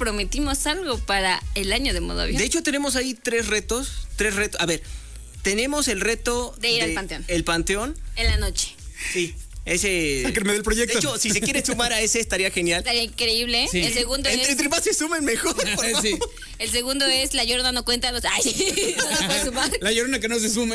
prometimos algo para el año de modo avión. De hecho, tenemos ahí tres retos. A ver, tenemos el reto de ir al Panteón. El Panteón. En la noche. Sí. Ese. Sáquenme del proyecto. De hecho, si se quiere sumar a ese, estaría genial. Estaría increíble. Sí. El segundo es. Entre más se sumen, mejor. Sí. El segundo es La Llorona no cuenta los. Ay, no se puede sumar. La Llorona que no se sume.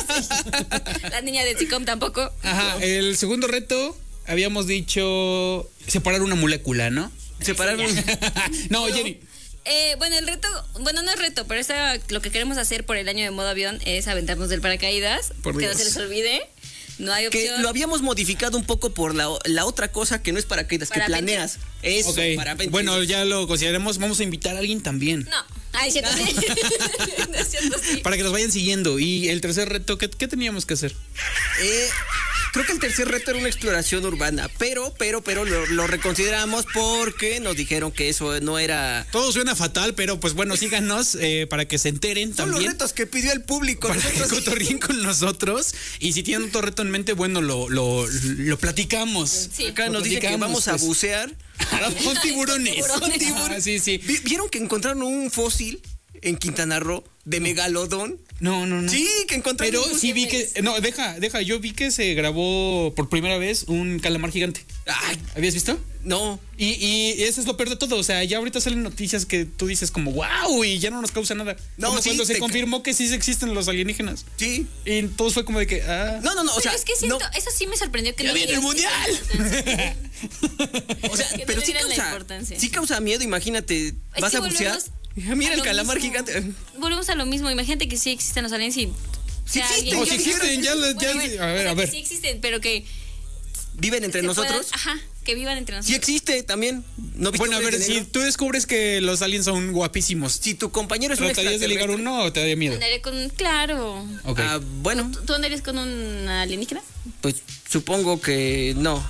La niña de Ticom tampoco. Ajá, el segundo reto, habíamos dicho separar una molécula, ¿no? Separar. No, Jenny. Bueno, el reto, bueno, no es reto, pero lo que queremos hacer por el año de modo avión es aventarnos del paracaídas. Por que Dios. no se les olvide. No hay Que opción. lo habíamos modificado un poco por la otra cosa que no es paracaídas, que Parapente. planeas. Eso, Ok, parapente. bueno, ya lo consideremos. Vamos a invitar a alguien también. No. Ay, cierto, sí. No es cierto, sí. Para que nos vayan siguiendo. Y el tercer reto, ¿qué teníamos que hacer? Creo que el tercer reto era una exploración urbana, pero lo reconsideramos porque nos dijeron que eso no era. Todo suena fatal, pero pues bueno, síganos para que se enteren Son también. los retos que pidió el público. Para que Nosotros sí. cotorreen con nosotros. Y si tienen otro reto en mente, bueno, lo platicamos. Sí. Acá nos dicen que platicamos, vamos a pues. bucear. Con tiburones. Con Ah, sí, sí. ¿Vieron que encontraron un fósil en Quintana Roo de megalodón? No. Sí, que encontraron Pero un fósil. sí vi que. No, deja. Yo vi que se grabó por primera vez un calamar gigante. Ay, ¿Habías visto? no. Y eso es lo peor de todo. O sea, ya ahorita salen noticias que tú dices como wow y ya no nos causa nada. No, Como sí, cuando se te- confirmó que sí existen los alienígenas. Sí. Y todos fue como de que. No, o Pero sea. es que siento, no. eso sí me sorprendió que ¡Ya no viene le el dieras importancia. O sea, Que no pero le sí dieran la causa, importancia. sí causa miedo, imagínate. Es Vas que a bucear. Mira a el lo calamar mismo. gigante. Volvemos a lo mismo. Imagínate que sí existen los aliens y. Sí sea existen, alguien- O si existen, ya. Bueno, A ver, o sea, a ver. que sí existen, pero que. ¿Viven entre se nosotros? puedan- ajá, que vivan entre Sí nosotros. existe también. ¿No viste Bueno, a Hombres ver, de si Negro? tú descubres que los aliens son guapísimos, Si tu compañero es un ¿tratarías de ligar extraterrestre. uno o te daría miedo? Andaré con. Claro. Ok. Bueno, ¿Tú andarías con un alienígena? pues supongo que no.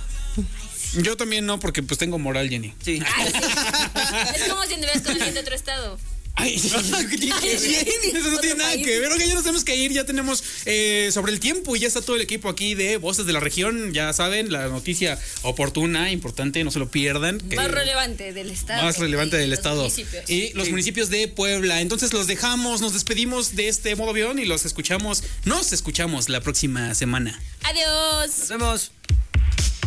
Yo también no, porque pues tengo moral, Jenny. Sí. Ay, sí. Es como si anduvieras con alguien de otro estado. Ay, sí. Eso no tiene nada que ver. Oiga, ya nos tenemos que ir. Ya tenemos sobre el tiempo y ya está todo el equipo aquí de Voces de la Región. Ya saben, la noticia oportuna, importante, no se lo pierdan. que- Más relevante del estado. Más relevante Y del los estado. municipios. Y los municipios de Puebla. Entonces los dejamos, nos despedimos de este modo avión y nos escuchamos la próxima semana. Adiós. Nos vemos.